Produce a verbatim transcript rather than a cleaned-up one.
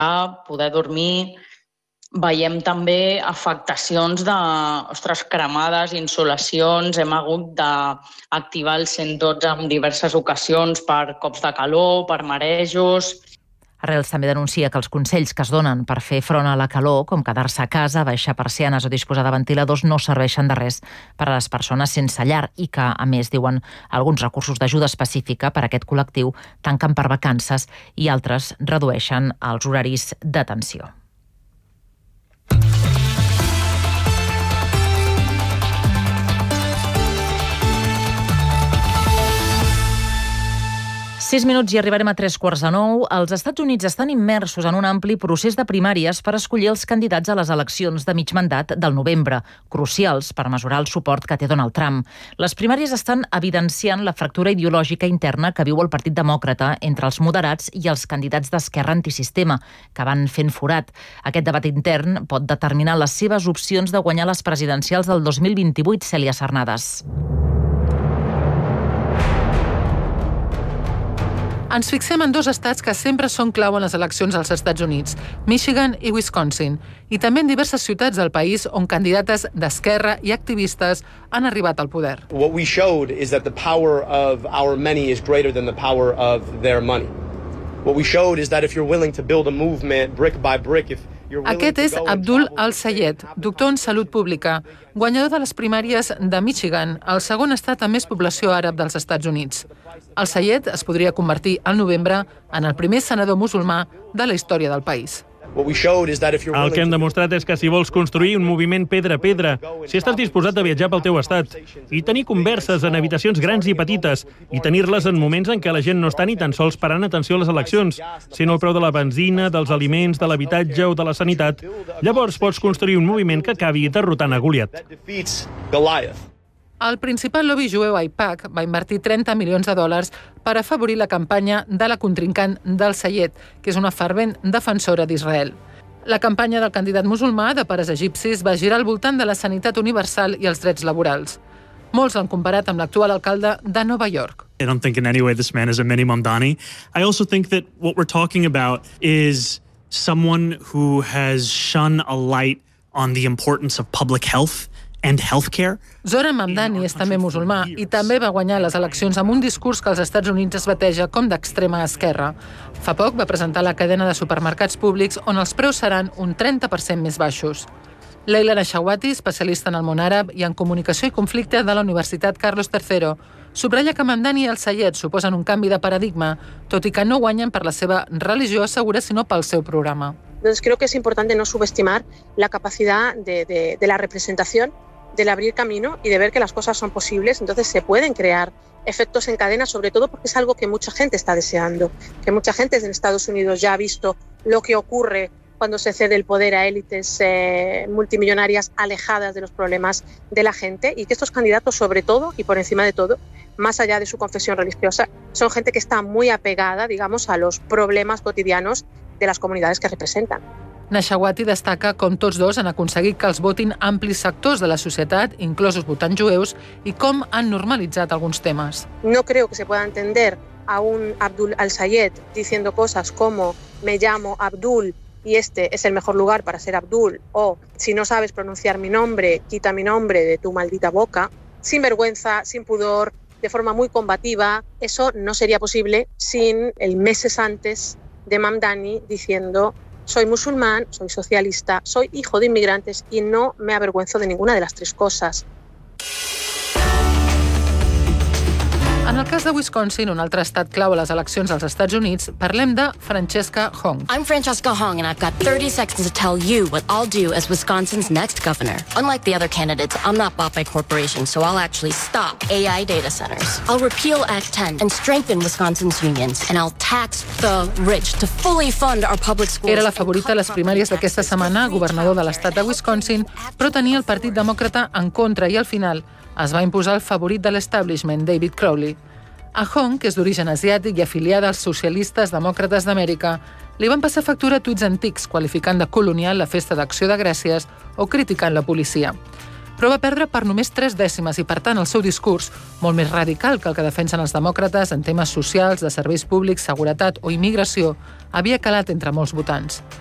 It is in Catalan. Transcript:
poder dormir. Veiem també afectacions de, ostres, cremades, insolacions. Hem hagut d'activar el cent dotze en diverses ocasions per cops de calor, per marejos. Arrels també denuncia que els consells que es donen per fer front a la calor, com quedar-se a casa, baixar persianes o disposar de ventiladors, no serveixen de res per a les persones sense llar i que, a més, diuen, alguns recursos d'ajuda específica per a aquest col·lectiu tanquen per vacances i altres redueixen els horaris d'atenció. Sis minuts i arribarem a tres quarts de nou. Els Estats Units estan immersos en un ampli procés de primàries per escollir els candidats a les eleccions de mig mandat del novembre, crucials per mesurar el suport que té Donald Trump. Les primàries estan evidenciant la fractura ideològica interna que viu el Partit Demòcrata entre els moderats i els candidats d'esquerra antisistema, que van fent forat. Aquest debat intern pot determinar les seves opcions de guanyar les presidencials del dos mil vint-i-vuit, Cèlia Sarnades. Ens fixem en dos estats que sempre són clau en les eleccions als Estats Units, Michigan i Wisconsin, i també en diverses ciutats del país on candidates d'esquerra i activistes han arribat al poder. What we showed is that the power of our many is greater than the power of their money. What we showed is that if you're willing to build a movement brick by brick, if Aquest és Abdul Al-Sayed, doctor en salut pública, guanyador de les primàries de Michigan, el segon estat amb més població àrab dels Estats Units. Al-Sayed es podria convertir al novembre en el primer senador musulmà de la història del país. El que hem demostrat és que si vols construir un moviment pedra a pedra, si estàs disposat a viatjar pel teu estat i tenir converses en habitacions grans i petites i tenir-les en moments en què la gent no està ni tan sols parant atenció a les eleccions, sinó el preu de la benzina, dels aliments, de l'habitatge o de la sanitat, llavors pots construir un moviment que acabi derrotant a Goliat. El principal lobby jueu AIPAC va invertir trenta milions de dòlars per afavorir la campanya de la contrincant d'Al-Sayed, que és una fervent defensora d'Israel. La campanya del candidat musulmà de pares egipcis va girar al voltant de la sanitat universal i els drets laborals. Molts l'han comparat amb l'actual alcalde de Nova York. I don't think in any way this man is a mini Mamdani. I also think that what we're talking about is someone who has shone a light on the importance of public health and healthcare. Zohran Mamdani és també musulmà i també va guanyar les eleccions amb un discurs que als Estats Units es bateja com d'extrema esquerra. Fa poc va presentar la cadena de supermercats públics on els preus seran un trenta per cent més baixos. Leila Nashawati, especialista en el món àrab i en comunicació i conflicte de la Universitat Carlos tercero, subratlla que Mamdani i Al-Sayed suposen un canvi de paradigma, tot i que no guanyen per la seva religió assegura, sinó pel seu programa. Entonces creo que es importante no subestimar la capacidad de, de, de la representación, del abrir camino y de ver que las cosas son posibles. Entonces se pueden crear efectos en cadena, sobre todo porque es algo que mucha gente está deseando, que mucha gente en Estados Unidos ya ha visto lo que ocurre cuando se cede el poder a élites eh, multimillonarias alejadas de los problemas de la gente, y que estos candidatos, sobre todo y por encima de todo, más allá de su confesión religiosa, son gente que está muy apegada, digamos, a los problemas cotidianos de les comunitats que representen. Nashawati destaca com tots dos han aconseguit que els votin amplis sectors de la societat, inclosos votants jueus, i com han normalitzat alguns temes. No creo que se pueda entender a un Abdul Al-Sayed diciendo cosas como me llamo Abdul y este es el mejor lugar para ser Abdul, o si no sabes pronunciar mi nombre, quita mi nombre de tu maldita boca, sin vergüenza, sin pudor, de forma muy combativa. Eso no sería posible sin el meses antes de Mamdani diciendo soy musulmán, soy socialista, soy hijo de inmigrantes y no me avergüenzo de ninguna de las tres cosas. En el cas de Wisconsin, un altre estat clau a les eleccions als Estats Units, parlem de Francesca Hong. I'm Francesca Hong, and I've got thirty seconds to tell you what I'll do as Wisconsin's next governor. Unlike the other candidates, I'm not bought by corporations, so I'll actually stop A I data centers. I'll repeal Act ten and strengthen Wisconsin's unions, and I'll tax the rich to fully fund our public schools. Era la favorita a les primàries d'aquesta setmana, governador de l'estat de Wisconsin, però tenia el Partit Demòcrata en contra i al final es va imposar el favorit de l'establishment, David Crowley. A Hong, que és d'origen asiàtic i afiliada als socialistes demòcrates d'Amèrica, li van passar factura a tuits antics qualificant de colonial la festa d'Acció de Gràcies o criticant la policia. però va perdre per només tres dècimes i, per tant, el seu discurs, molt més radical que el que defensen els demòcrates en temes socials, de serveis públics, seguretat o immigració, havia calat entre molts votants.